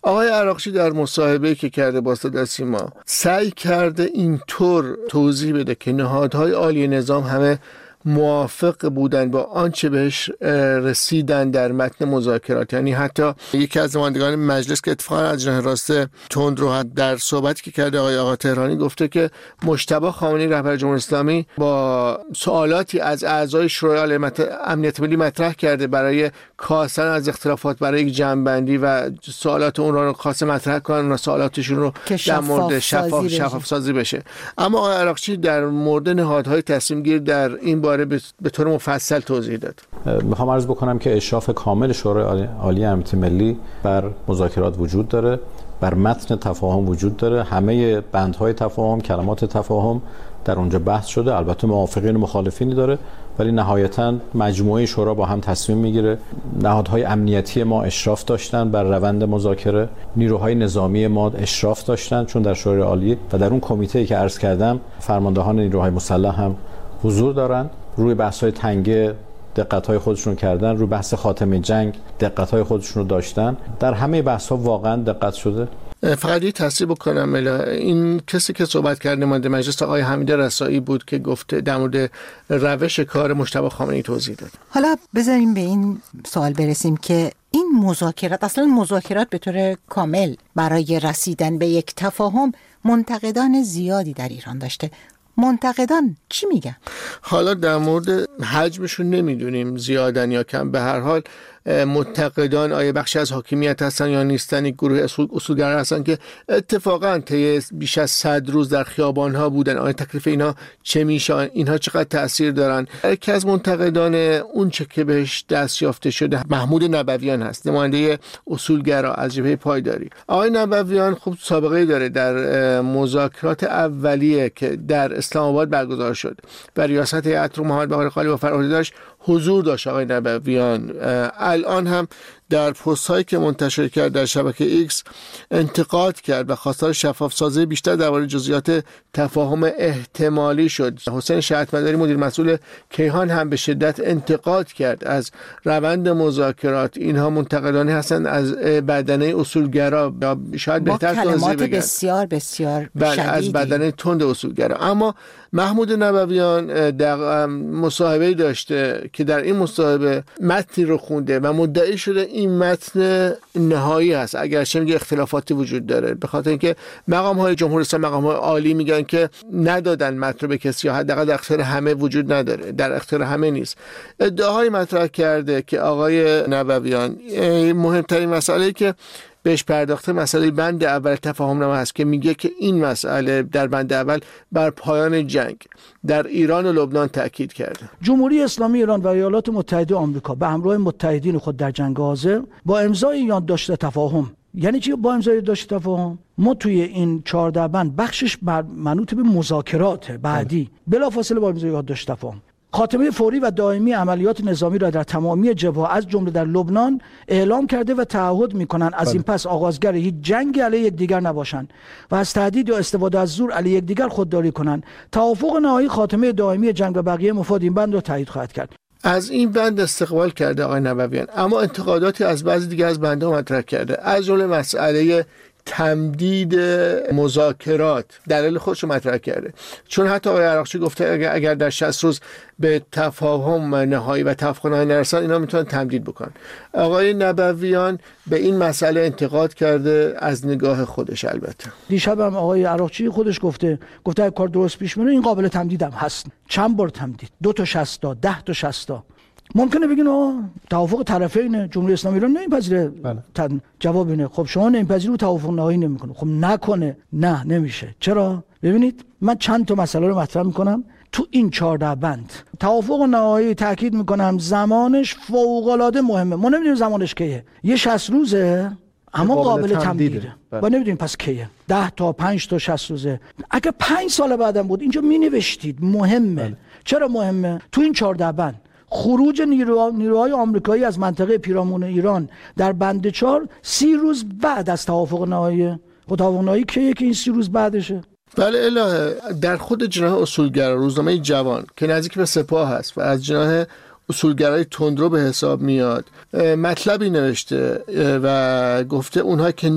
آقای عراقچی در مصاحبه‌ای که کرده با صدا سیما سعی کرده اینطور توضیح بده که نهادهای عالی نظام همه موافق بودن با آنچه بهش رسیدن در متن مذاکرات. یعنی حتی یکی از نمایندگان مجلس که اتفاقا از جناح راست تندرو در صحبتی که کرده آقا تهرانی گفته که مجتبی خامنه‌ای رهبر جمهوری اسلامی با سوالاتی از اعضای شورای امنیت ملی مطرح کرده برای کاستن از اختلافات برای یک جمع‌بندی و سوالات اون رو خاص مطرح کنن و سوالاتشون رو در مورد شفاف سازی بشه. اما آقای عراقچی در مورد نهادهای تصمیم گیر در این باره به طور مفصل توضیح داد. میخوام عرض بکنم که اشراف کامل شورای عالی امنیت ملی بر مذاکرات وجود داره، بر متن تفاهم وجود داره، همه بندهای تفاهم، کلمات تفاهم در اونجا بحث شده. البته موافقین و مخالفینی داره، ولی نهایتاً مجموعه شورا با هم تصمیم میگیره. نهادهای امنیتی ما اشراف داشتن بر روند مذاکره، نیروهای نظامی ما اشراف داشتن چون در شورای عالی و در اون کمیته‌ای که عرض کردم فرماندهان نیروهای مسلح هم حضور دارن. روی بحث‌های تنگه دقت‌های خودشون کردن، روی بحث خاتمه جنگ دقت‌های خودشون رو داشتن. در همه بحث‌ها واقعاً دقت شده. فقط یه تصحیح بکنم، این کسی که صحبت کرد نماینده مجلس آقای حمید رسایی بود که گفته در مورد روش کار مجتبی خامنه‌ای توضیح داد. حالا بذاریم به این سوال برسیم که این مذاکرات، اصلا مذاکرات به طور کامل برای رسیدن به یک تفاهم منتقدان زیادی در ایران داشته. منتقدان چی میگن؟ حالا در مورد حجمشون نمیدونیم زیادن یا کم. به هر حال منتقدان آیا بخشی از حاکمیت هستن یا نیستن، یک گروه اصولگرا هستن که اتفاقا طی بیش از 100 روز در خیابان‌ها بودن. آیا تکلیف اینا چه میشه؟ اینها چقدر تأثیر دارن؟ یکی از منتقدان اون چه که بهش دست یافته شده محمود نبویان هست، نماینده اصولگرا از جبهه پایداری. آقای نبویان خوب سابقه داره در مذاکرات اولیه که در اسلام آباد برگزار شد و ریاست هیئت رو محمد بهار قالی فرعهده‌اش حضور داشت. آقای نبویان الان هم در پست‌هایی که منتشر کرد در شبکه ایکس انتقاد کرد و خواستار شفاف سازی بیشتر درباره جزئیات تفاهم احتمالی شد. حسین شهادتمداری مدیر مسئول کیهان هم به شدت انتقاد کرد از روند مذاکرات. اینها منتقدانی هستند از بدنه اصولگرا، یا شاید بهتر توضیح بگم بسیار بسیار شدیدی از بدنه تند اصولگرا. اما محمود نبویان در مصاحبه‌ای داشته که در این مصاحبه متنی رو خونده و مدعی شده این متن نهایی هست، اگرچه میگه اختلافاتی وجود داره، به خاطر اینکه مقام‌های جمهوری اسلامی، مقام‌های عالی میگن که ندادن متن رو به کسی، یا حداقل در اختیار همه وجود نداره، در اختیار همه نیست. ادعاهای مطرح کرده که آقای نبویان مهمترین مسئله‌ای که بهش پرداخته مسئله بند اول تفاهم نامه هست که میگه که این مسئله در بند اول بر پایان جنگ در ایران و لبنان تاکید کرده. جمهوری اسلامی ایران و ایالات متحده آمریکا به همراه متحدین خود در جنگ حاضر با امضای یادداشت تفاهم، یعنی چی با امضای یادداشت تفاهم؟ ما توی این 14 بند بخشش منوط به مذاکرات بعدی بلافاصله با امضای یادداشت تفاهم خاتمه فوری و دائمی عملیات نظامی را در تمامی جبهه‌ها از جمله در لبنان اعلام کرده و تعهد می‌کنند از این پس آغازگر هیچ جنگی علیه یکدیگر نباشند و از تهدید یا استفاده از زور علیه یکدیگر خودداری کنند. توافق نهایی خاتمه دائمی جنگ و بقیه مفاد این بند را تایید خواهد کرد. از این بند استقبال کرده آقای نبویان، اما انتقاداتی از بعضی دیگر از بندها مطرح کرده، از جمله مسئله تمدید مذاکرات دلیل خودش رو مطرح کرده. چون حتی آقای عراقچی گفته اگر در 60 روز به تفاهم نهایی و توافق نهایی نرسن اینا میتونن تمدید بکنن. آقای نبویان به این مسئله انتقاد کرده از نگاه خودش. البته دیشب هم آقای عراقچی خودش گفته اگه کار درست پیش بره این قابل تمدید هم هست. چند بار تمدید، 2 تا 60 تا 10 تا 60 تا. ممکنه بگین توافق طرفین جمهوری اسلامی ایران نمیپذیره. جواب اینه خب شما نمیپذیرید توافق نهایی نمیکنه. خب نکنه، نه نمیشه. چرا؟ ببینید من چند تا مسئله رو مطرح میکنم تو این 14 بند. توافق نهایی تاکید میکنم زمانش فوق العاده مهمه. ما نمیدونیم زمانش کیه. یه 60 روزه اما قابل تمدیده. ما نمیدونیم پس کیه. 10 تا 5 تا 60 روزه. اگه 5 سال بعدم بود اینجا مینوشتید مهمه. چرا مهمه؟ تو این 14 بند خروج نیروهای آمریکایی از منطقه پیرامون ایران در بند 4 30 روز بعد از توافق نهایی. توافق نهایی کیه که این 30 روز بعدشه؟ بله الهه، در خود جناح اصولگرا روزنامه جوان که نزدیک به سپاه هست و از جناح اصولگرای تندرو به حساب میاد مطلبی نوشته و گفته اونها که